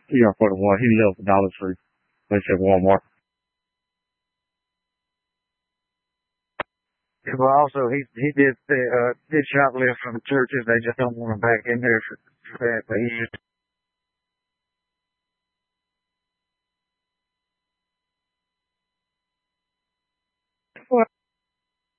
Yeah, for the one he left Dollar Tree. They said Walmart. Yeah, but also he did shoplift from the churches. They just don't want him back in there for that. But he